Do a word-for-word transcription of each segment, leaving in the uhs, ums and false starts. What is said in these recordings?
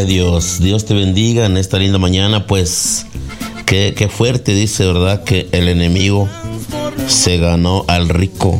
Gloria a Dios. Dios te bendiga en esta linda mañana. Pues qué, qué fuerte dice, ¿verdad? Que el enemigo se ganó al rico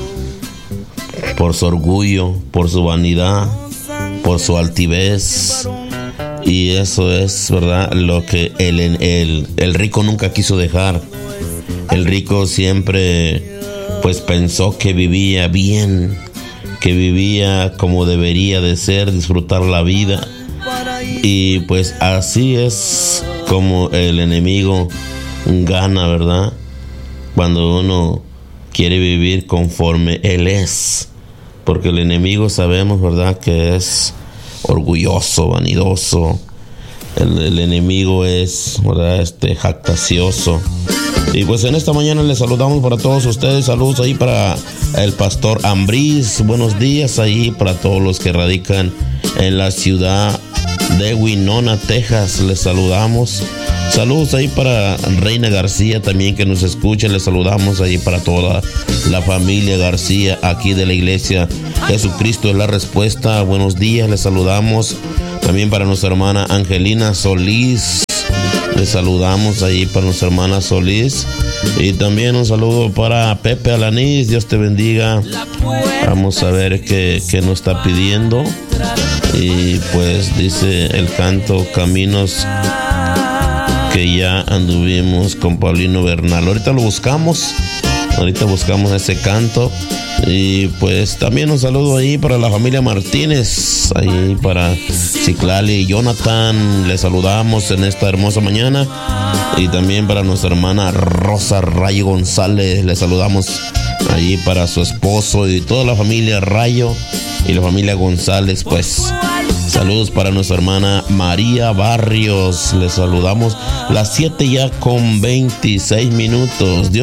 por su orgullo, por su vanidad, por su altivez. Y eso es, ¿verdad? Lo que el, el, el rico nunca quiso dejar. El rico siempre pues pensó que vivía bien, que vivía como debería de ser, disfrutar la vida. Y pues así es como el enemigo gana, ¿verdad? Cuando uno quiere vivir conforme él es. Porque el enemigo sabemos, ¿verdad?, que es orgulloso, vanidoso. El, el enemigo es, ¿verdad?, este, jactacioso. Y pues en esta mañana les saludamos para todos ustedes. Saludos ahí para el pastor Ambriz. Buenos días ahí para todos los que radican en la ciudad de Winona, Texas. Les saludamos. Saludos ahí para Reina García también, que nos escucha. Les saludamos ahí para toda la familia García aquí de la iglesia Jesucristo es la Respuesta. Buenos días, les saludamos. También para nuestra hermana Angelina Solís. Les saludamos ahí para nuestra hermana Solís. Y también un saludo para Pepe Alanís. Dios te bendiga. Vamos a ver qué, qué nos está pidiendo. Y pues dice el canto Caminos que ya anduvimos con Paulino Bernal. Ahorita lo buscamos. Ahorita buscamos ese canto. Y pues también un saludo ahí para la familia Martínez, ahí para Ciclali y Jonathan. Les saludamos en esta hermosa mañana. Y también para nuestra hermana Rosa Rayo González. Les saludamos ahí para su esposo y toda la familia Rayo y la familia González. Pues saludos para nuestra hermana María Barrios. Les saludamos las siete ya con veintiséis minutos. Dios